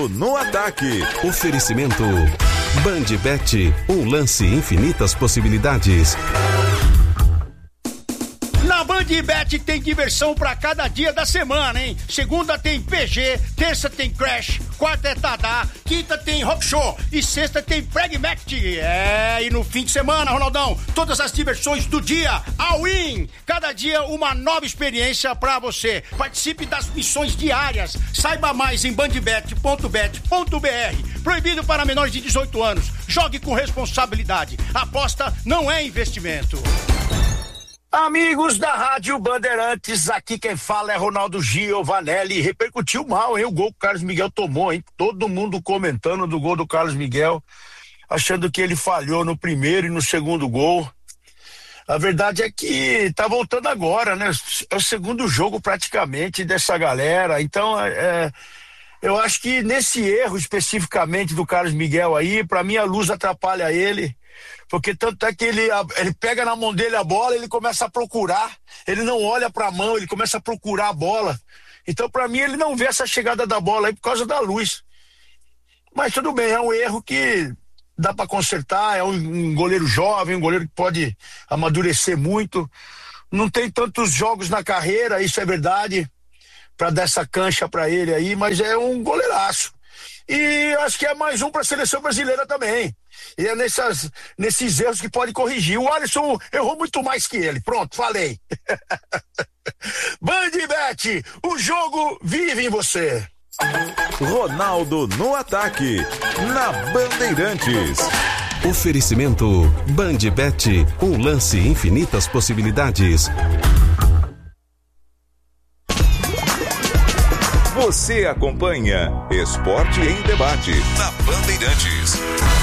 No ataque, oferecimento Bandbet, um lance infinitas possibilidades. Na Bandbet tem diversão pra cada dia da semana, hein? Segunda tem PG, terça tem Crash, quarta é Tadá, quinta tem Rock Show e sexta tem Pragmatic. E no fim de semana, Ronaldão, todas as diversões do dia, all in. Cada dia uma nova experiência pra você. Participe das missões diárias. Saiba mais em bandbet.bet.br. Proibido para menores de 18 anos. Jogue com responsabilidade. Aposta não é investimento. Amigos da Rádio Bandeirantes, aqui quem fala é Ronaldo Giovanelli. Repercutiu mal, hein, o gol que o Carlos Miguel tomou, hein? Todo mundo comentando do gol do Carlos Miguel, achando que ele falhou no primeiro e no segundo gol. A verdade é que tá voltando agora, né? É o segundo jogo praticamente dessa galera, então eu acho que nesse erro especificamente do Carlos Miguel aí, pra mim a luz atrapalha ele. Porque tanto é que ele pega na mão dele a bola, ele começa a procurar, ele não olha pra mão, ele começa a procurar a bola. Então, pra mim, ele não vê essa chegada da bola aí por causa da luz. Mas tudo bem, é um erro que dá pra consertar, é um goleiro jovem, um goleiro que pode amadurecer muito. Não tem tantos jogos na carreira, isso é verdade, pra dar essa cancha pra ele aí, mas é um goleiraço. E acho que é mais um pra seleção brasileira também. E é nesses erros que pode corrigir. O Alisson errou muito mais que ele. Pronto, falei. Bandbet, o jogo vive em você. Ronaldo no ataque, na Bandeirantes. Oferecimento Bandbet, um lance infinitas possibilidades. Você acompanha Esporte em Debate na Bandeirantes.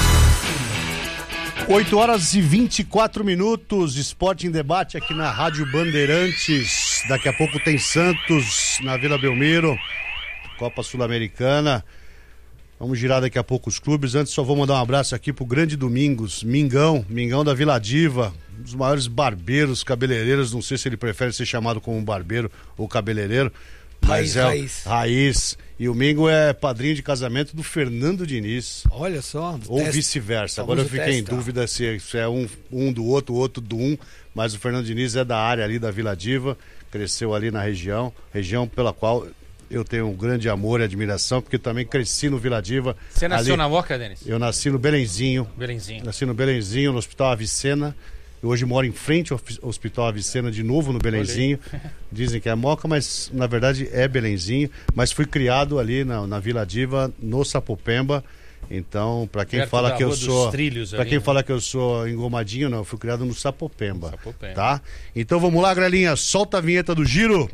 8h24, Esporte em Debate aqui na Rádio Bandeirantes. Daqui a pouco tem Santos na Vila Belmiro, Copa Sul-Americana. Vamos girar daqui a pouco os clubes. Antes só vou mandar um abraço aqui pro Grande Domingos, Mingão da Vila Diva, um dos maiores barbeiros, cabeleireiros, não sei se ele prefere ser chamado como barbeiro ou cabeleireiro, mas Raiz. E o Mingo é padrinho de casamento do Fernando Diniz. Olha só. Ou vice-versa. Agora eu fiquei em dúvida se é um do outro, o outro do um. Mas o Fernando Diniz é da área ali da Vila Diva. Cresceu ali na região pela qual eu tenho um grande amor e admiração, porque também cresci no Vila Diva. Você nasceu na Moca, Denis? Eu nasci no Belenzinho. Nasci no Belenzinho, no Hospital Avicena. Eu hoje moro em frente ao Hospital Avicena, de novo no Belenzinho. Dizem que é Moca, mas na verdade é Belenzinho. Mas fui criado ali na Vila Diva, no Sapopemba. Então, para quem fala que eu sou, quem fala que eu sou engomadinho, não, eu fui criado no Sapopemba, tá? Então vamos lá, Grelinha, solta a vinheta do Giro.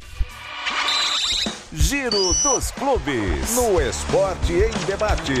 Giro dos clubes no Esporte em Debate.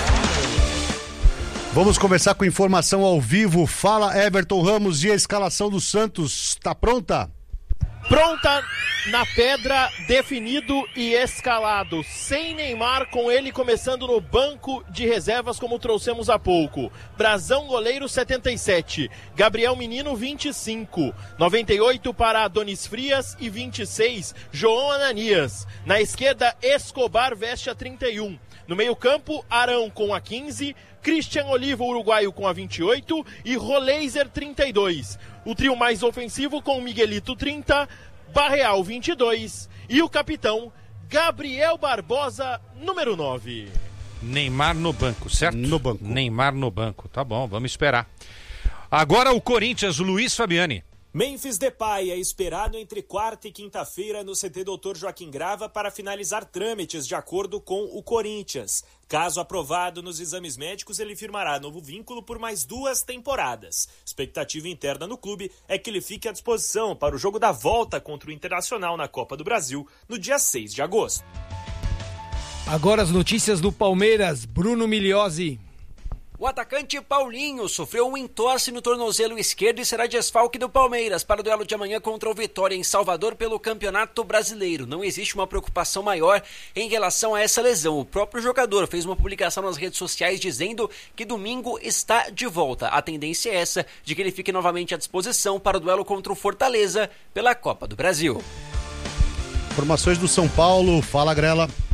Vamos começar com informação ao vivo. Fala, Everton Ramos, e a escalação do Santos, tá pronta? Pronta na pedra, definido e escalado. Sem Neymar, com ele começando no banco de reservas, como trouxemos há pouco. Brazão, goleiro, 77. Gabriel Menino, 25. 98 para Adonis Frias e 26, João Ananias. Na esquerda, Escobar veste a 31. No meio-campo, Arão com a 15, Christian Oliva, uruguaio, com a 28 e Roleiser, 32. O trio mais ofensivo com Miguelito, 30, Barreal, 22 e o capitão Gabriel Barbosa, número 9. Neymar no banco, certo? No banco. Neymar no banco, tá bom, vamos esperar. Agora o Corinthians, Luiz Fabiani. Memphis Depay é esperado entre quarta e quinta-feira no CT Dr. Joaquim Grava para finalizar trâmites de acordo com o Corinthians. Caso aprovado nos exames médicos, ele firmará novo vínculo por mais 2 temporadas. Expectativa interna no clube é que ele fique à disposição para o jogo da volta contra o Internacional na Copa do Brasil no dia 6 de agosto. Agora as notícias do Palmeiras, Bruno Migliozzi. O atacante Paulinho sofreu um entorse no tornozelo esquerdo e será desfalque do Palmeiras para o duelo de amanhã contra o Vitória em Salvador pelo Campeonato Brasileiro. Não existe uma preocupação maior em relação a essa lesão. O próprio jogador fez uma publicação nas redes sociais dizendo que domingo está de volta. A tendência é essa, de que ele fique novamente à disposição para o duelo contra o Fortaleza pela Copa do Brasil. Informações do São Paulo, fala, Grela.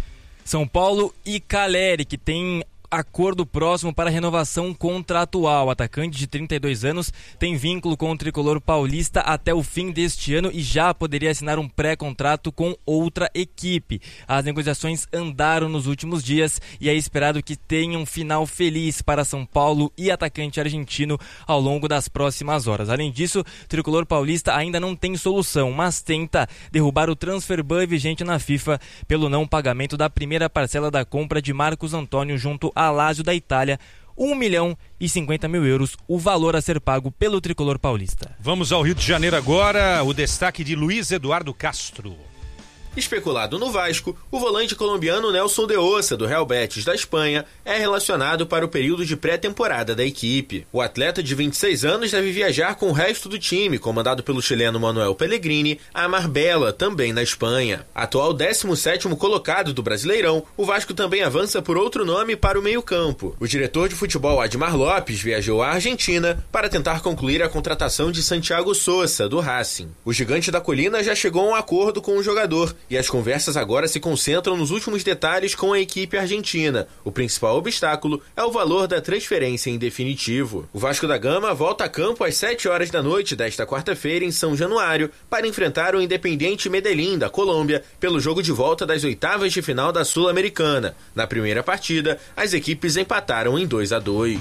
São Paulo e Caleri, que tem acordo próximo para renovação contratual. O atacante de 32 anos tem vínculo com o tricolor paulista até o fim deste ano e já poderia assinar um pré-contrato com outra equipe. As negociações andaram nos últimos dias e é esperado que tenha um final feliz para São Paulo e atacante argentino ao longo das próximas horas. Além disso, o tricolor paulista ainda não tem solução, mas tenta derrubar o transfer ban vigente na FIFA pelo não pagamento da primeira parcela da compra de Marcos Antônio junto a Lazio da Itália, 1.050.000 euros, o valor a ser pago pelo tricolor paulista. Vamos ao Rio de Janeiro agora, o destaque de Luiz Eduardo Castro. Especulado no Vasco, o volante colombiano Nelson de Ossa, do Real Betis da Espanha, é relacionado para o período de pré-temporada da equipe. O atleta de 26 anos deve viajar com o resto do time, comandado pelo chileno Manuel Pellegrini, a Marbella, também na Espanha. Atual 17º colocado do Brasileirão, o Vasco também avança por outro nome para o meio-campo. O diretor de futebol Admar Lopes viajou à Argentina para tentar concluir a contratação de Santiago Sosa, do Racing. O gigante da colina já chegou a um acordo com o jogador, e as conversas agora se concentram nos últimos detalhes com a equipe argentina. O principal obstáculo é o valor da transferência em definitivo. O Vasco da Gama volta a campo às 7 horas da noite desta quarta-feira em São Januário para enfrentar o Independiente Medellín da Colômbia pelo jogo de volta das oitavas de final da Sul-Americana. Na primeira partida, as equipes empataram em 2-2.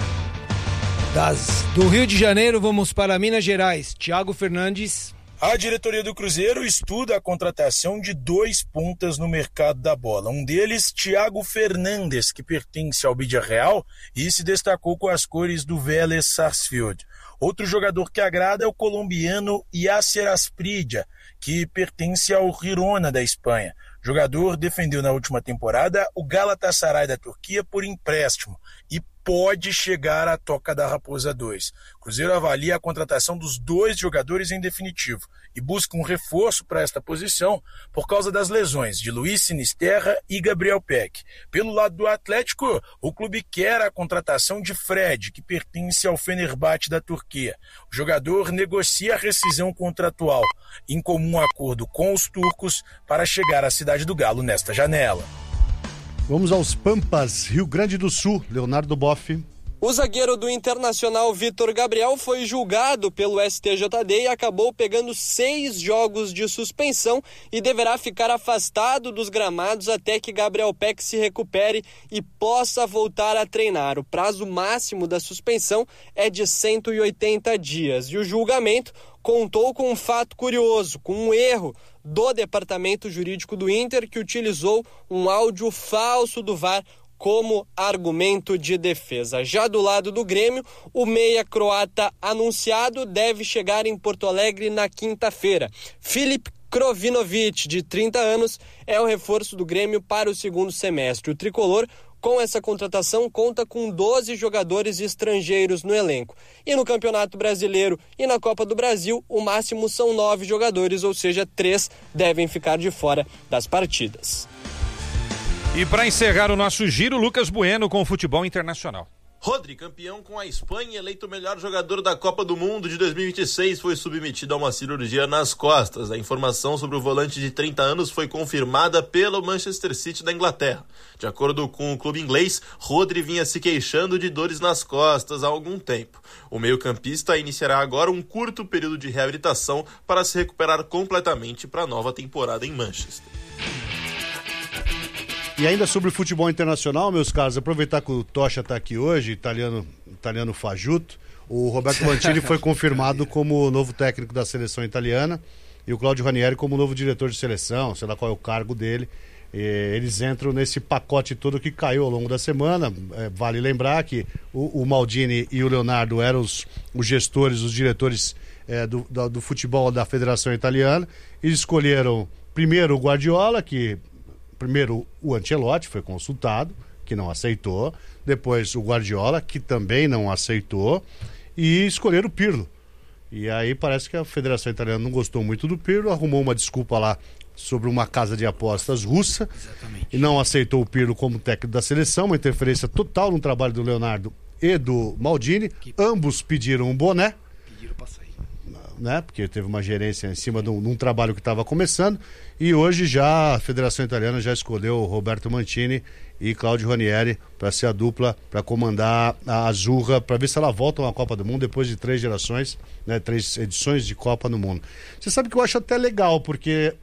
Do Rio de Janeiro, vamos para Minas Gerais. Thiago Fernandes. A diretoria do Cruzeiro estuda a contratação de 2 pontas no mercado da bola. Um deles, Thiago Fernandes, que pertence ao Villarreal e se destacou com as cores do Vélez Sarsfield. Outro jogador que agrada é o colombiano Yasser Asprilla, que pertence ao Girona da Espanha. O jogador defendeu na última temporada o Galatasaray da Turquia por empréstimo e pode chegar à Toca da Raposa 2. O Cruzeiro avalia a contratação dos 2 jogadores em definitivo e busca um reforço para esta posição por causa das lesões de Luiz Sinisterra e Gabriel Peck. Pelo lado do Atlético, o clube quer a contratação de Fred, que pertence ao Fenerbahçe da Turquia. O jogador negocia a rescisão contratual em comum acordo com os turcos para chegar à Cidade do Galo nesta janela. Vamos aos Pampas, Rio Grande do Sul, Leonardo Boff. O zagueiro do Internacional Vitor Gabriel foi julgado pelo STJD e acabou pegando 6 jogos de suspensão e deverá ficar afastado dos gramados até que Gabriel Peck se recupere e possa voltar a treinar. O prazo máximo da suspensão é de 180 dias e o julgamento contou com um fato curioso, com um erro do Departamento Jurídico do Inter, que utilizou um áudio falso do VAR como argumento de defesa. Já do lado do Grêmio, o meia croata anunciado deve chegar em Porto Alegre na quinta-feira. Filip Krovinovic, de 30 anos, é o reforço do Grêmio para o segundo semestre. O tricolor, com essa contratação, conta com 12 jogadores estrangeiros no elenco. E no Campeonato Brasileiro e na Copa do Brasil, o máximo são 9 jogadores, ou seja, 3 devem ficar de fora das partidas. E para encerrar o nosso giro, Lucas Bueno com o futebol internacional. Rodri, campeão com a Espanha, eleito o melhor jogador da Copa do Mundo de 2026, foi submetido a uma cirurgia nas costas. A informação sobre o volante de 30 anos foi confirmada pelo Manchester City da Inglaterra. De acordo com o clube inglês, Rodri vinha se queixando de dores nas costas há algum tempo. O meio-campista iniciará agora um curto período de reabilitação para se recuperar completamente para a nova temporada em Manchester. E ainda sobre o futebol internacional, meus caros, aproveitar que o Tocha está aqui hoje, italiano fajuto, o Roberto Mantini foi confirmado como novo técnico da seleção italiana e o Claudio Ranieri como novo diretor de seleção, sei lá qual é o cargo dele. Eles entram nesse pacote todo que caiu ao longo da semana. Vale lembrar que o Maldini e o Leonardo eram os gestores, os diretores do futebol da Federação Italiana. Eles escolheram primeiro o Guardiola, primeiro o Ancelotti foi consultado, que não aceitou, depois o Guardiola, que também não aceitou, e escolheram o Pirlo. E aí parece que a Federação Italiana não gostou muito do Pirlo, arrumou uma desculpa lá sobre uma casa de apostas russa. Exatamente. E não aceitou o Pirlo como técnico da seleção, uma interferência total no trabalho do Leonardo e do Maldini. Ambos pediram um boné. Pediram pra sair. né? Porque teve uma gerência em cima de um trabalho que estava começando, e hoje já a Federação Italiana já escolheu Roberto Mancini e Claudio Ranieri para ser a dupla, para comandar a Azzurra, para ver se ela volta a uma Copa do Mundo depois de 3 gerações, né? 3 edições de Copa no mundo. Você sabe que eu acho até legal, porque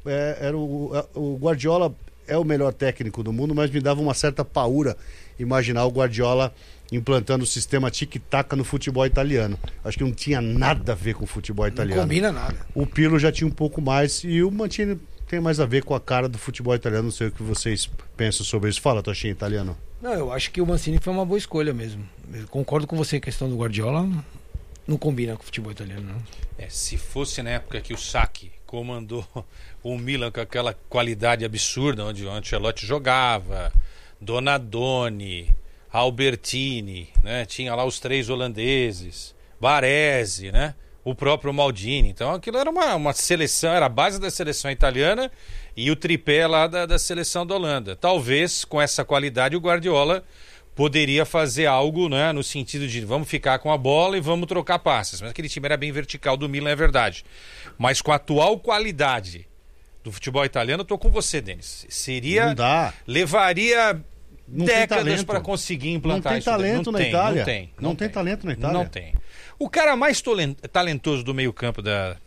o Guardiola é o melhor técnico do mundo, mas me dava uma certa paura imaginar o Guardiola implantando o sistema tic-tac no futebol italiano. Acho que não tinha nada a ver com o futebol italiano. Não combina nada. O Pirlo já tinha um pouco mais, e o Mancini tem mais a ver com a cara do futebol italiano. Não sei o que vocês pensam sobre isso. Fala, Toshinha, italiano. Não, eu acho que o Mancini foi uma boa escolha mesmo. Eu concordo com você em questão do Guardiola. Não combina com o futebol italiano, não. Se fosse na época que o Sacchi comandou o Milan com aquela qualidade absurda, onde o Ancelotti jogava, Donadoni, Albertini, né? Tinha lá os 3 holandeses, Baresi, né? O próprio Maldini. Então aquilo era uma seleção, era a base da seleção italiana e o tripé lá da seleção da Holanda. Talvez com essa qualidade o Guardiola poderia fazer algo, né, no sentido de vamos ficar com a bola e vamos trocar passes. Mas aquele time era bem vertical do Milan, é verdade. Mas com a atual qualidade do futebol italiano, eu tô com você, Denis. Não dá. Levaria décadas para conseguir implantar isso. Não tem talento na Itália. Não tem talento na Itália. Não tem. O cara mais talentoso do meio-campo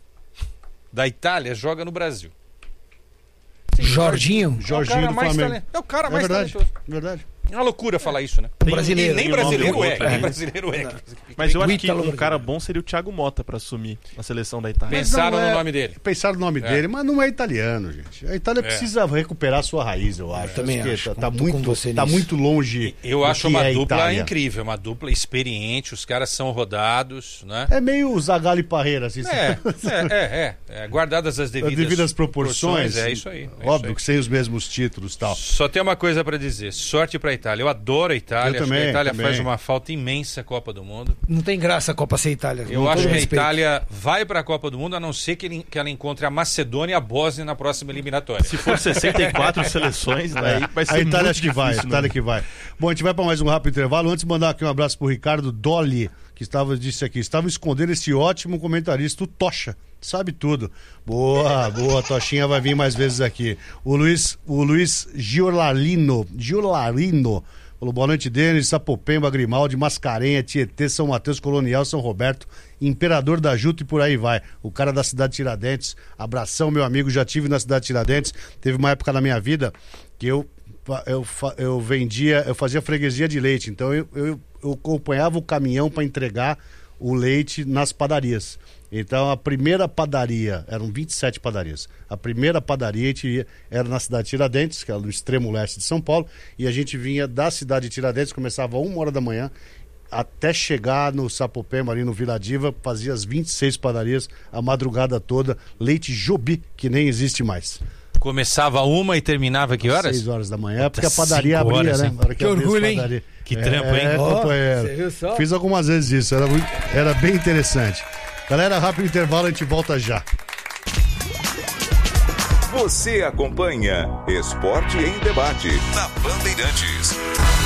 da Itália joga no Brasil. Sim, Jorginho do Flamengo. É o cara mais talentoso. Verdade. É uma loucura falar isso, né? Brasileiro. Nem brasileiro é. Mas eu acho que um cara bom seria o Thiago Motta para assumir a seleção da Itália. Pensaram no nome dele. Pensaram no nome dele, mas não é italiano, gente. A Itália precisa recuperar sua raiz, eu acho. Também acho. Tá muito longe. Eu acho uma dupla incrível, uma dupla experiente, os caras são rodados, né? É meio Zagallo e Parreira, assim. Guardadas as devidas proporções. É isso aí. Óbvio que sem os mesmos títulos e tal. Só tem uma coisa para dizer, sorte pra Itália. Eu adoro a Itália. Eu também, acho que a Itália faz uma falta imensa a Copa do Mundo. Não tem graça a Copa ser Itália. Eu acho que a Itália vai para a Copa do Mundo, a não ser que ela encontre a Macedônia e a Bósnia na próxima eliminatória. Se for 64 seleções, aí vai ser a Itália muito difícil, a Itália que vai. Bom, a gente vai para mais um rápido intervalo. Antes de mandar aqui um abraço pro Ricardo Dolly, que estava escondendo esse ótimo comentarista, o Tocha. Sabe tudo. Boa, Toshinha vai vir mais vezes aqui. O Luiz Giorlarino falou, boa noite, Denis, Sapopemba, Grimaldi, Mascarenha, Tietê, São Mateus, Colonial, São Roberto, Imperador da Juta e por aí vai. O cara da cidade de Tiradentes, abração, meu amigo, já tive na cidade de Tiradentes. Teve uma época na minha vida que eu fazia freguesia de leite, então eu acompanhava o caminhão para entregar o leite nas padarias. Então a primeira padaria, eram 27 padarias, a primeira padaria a gente era na cidade de Tiradentes, que era no extremo leste de São Paulo, e a gente vinha da cidade de Tiradentes, começava 1h da manhã, até chegar no Sapopemba, ali no Vila Diva, fazia as 26 padarias, a madrugada toda, leite Jobi, que nem existe mais. Começava 1 e terminava que horas? 6 horas da manhã, porque a padaria abria, né? Que orgulho, hein? Que trampo, hein? Você viu só? Fiz algumas vezes isso, era bem interessante. Galera, rápido intervalo, a gente volta já. Você acompanha Esporte em Debate na Bandeirantes.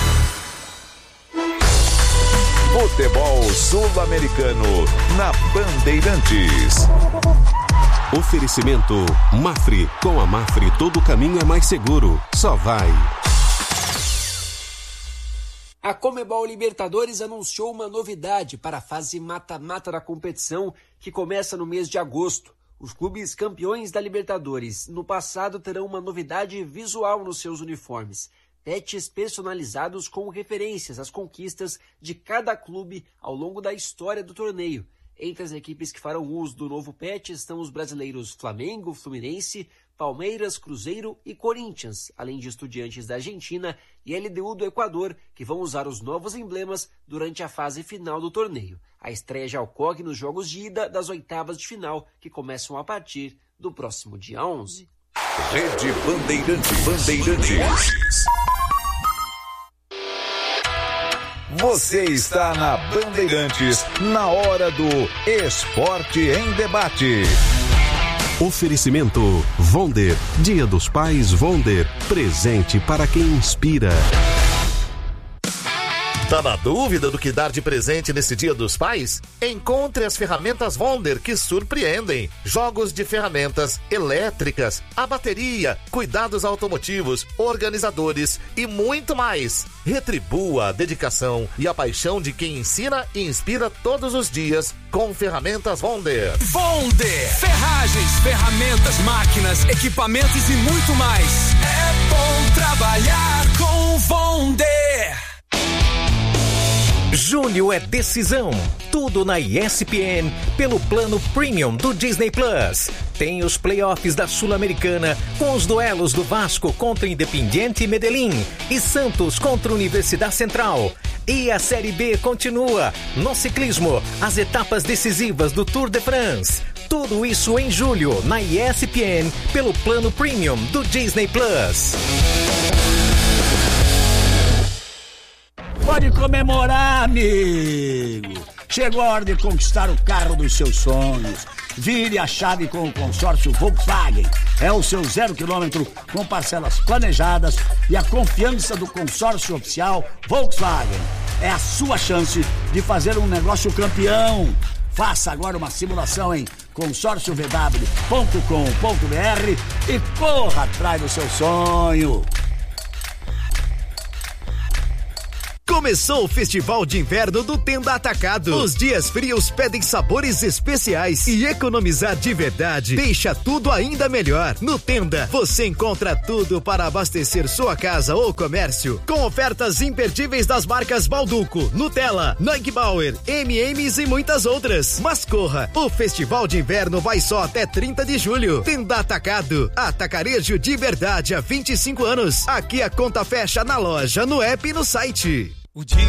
Futebol Sul-Americano na Bandeirantes. Oferecimento Mafre. Com a Mafre todo caminho é mais seguro. Só vai. A Conmebol Libertadores anunciou uma novidade para a fase mata-mata da competição, que começa no mês de agosto. Os clubes campeões da Libertadores no passado terão uma novidade visual nos seus uniformes. Patches personalizados com referências às conquistas de cada clube ao longo da história do torneio. Entre as equipes que farão uso do novo patch estão os brasileiros Flamengo, Fluminense, Palmeiras, Cruzeiro e Corinthians, além de Estudiantes da Argentina e LDU do Equador, que vão usar os novos emblemas durante a fase final do torneio. A estreia já ocorre nos jogos de ida das oitavas de final, que começam a partir do próximo dia 11. Rede Bandeirantes. Você está na Bandeirantes, na hora do Esporte em Debate. Oferecimento Vonder. Dia dos Pais Vonder. Presente para quem inspira. Tá na dúvida do que dar de presente nesse Dia dos Pais? Encontre as ferramentas Wonder que surpreendem. Jogos de ferramentas elétricas, a bateria, cuidados automotivos, organizadores e muito mais. Retribua a dedicação e a paixão de quem ensina e inspira todos os dias com ferramentas Wonder. Wonder! Ferragens, ferramentas, máquinas, equipamentos e muito mais. É bom trabalhar com Wonder! Julho é decisão. Tudo na ESPN pelo plano Premium do Disney Plus. Tem os playoffs da Sul-Americana com os duelos do Vasco contra Independiente Medellín e Santos contra Universidade Central. E a Série B continua. No ciclismo, as etapas decisivas do Tour de France. Tudo isso em julho na ESPN pelo plano Premium do Disney Plus. Pode comemorar, amigo! Chegou a hora de conquistar o carro dos seus sonhos. Vire a chave com o consórcio Volkswagen. É o seu 0 km com parcelas planejadas e a confiança do consórcio oficial Volkswagen. É a sua chance de fazer um negócio campeão. Faça agora uma simulação em consórciovw.com.br e corra atrás do seu sonho. Começou o Festival de Inverno do Tenda Atacado. Os dias frios pedem sabores especiais e economizar de verdade deixa tudo ainda melhor. No Tenda, você encontra tudo para abastecer sua casa ou comércio, com ofertas imperdíveis das marcas Balduco, Nutella, Neugbauer, M&M's e muitas outras. Mas corra, o Festival de Inverno vai só até 30 de julho. Tenda Atacado, atacarejo de verdade há 25 anos. Aqui a conta fecha na loja, no app e no site.